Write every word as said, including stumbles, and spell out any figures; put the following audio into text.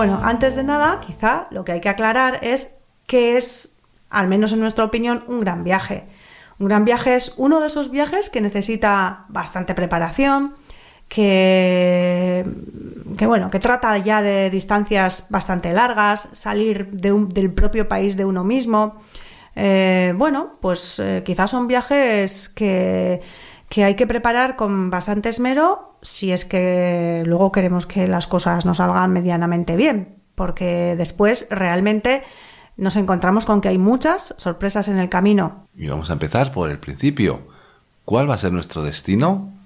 bueno, antes de nada, quizá lo que hay que aclarar es qué es, al menos en nuestra opinión, un gran viaje. Un gran viaje es uno de esos viajes que necesita bastante preparación, que, que, bueno, que trata ya de distancias bastante largas, salir de un, del propio país de uno mismo. Eh, bueno, pues eh, quizás son viajes que, que hay que preparar con bastante esmero si es que luego queremos que las cosas nos salgan medianamente bien, porque después realmente nos encontramos con que hay muchas sorpresas en el camino. Y vamos a empezar por el principio. ¿Cuál va a ser nuestro destino?